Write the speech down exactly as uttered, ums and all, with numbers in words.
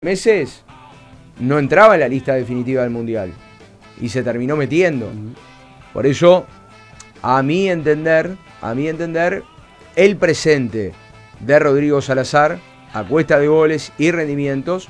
meses no entraba en la lista definitiva del Mundial y se terminó metiendo. Por eso, a mi entender, a mi entender, el presente de Rodrigo Salazar, a cuesta de goles y rendimientos,